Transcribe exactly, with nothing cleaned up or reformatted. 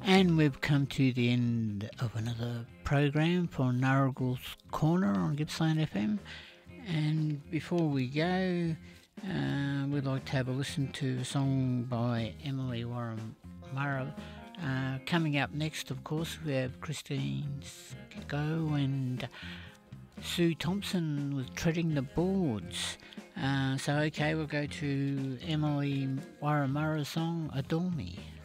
And we've come to the end of another program for Narrable's Corner on Gippsland F M. And before we go, uh, we'd like to have a listen to a song by Emily Warren-Murray. Uh, coming up next, of course, we have Christine Go and Sue Thompson with Treading the Boards. Uh, so, okay, we'll go to Emily Warren-Murray's song, Adore Me.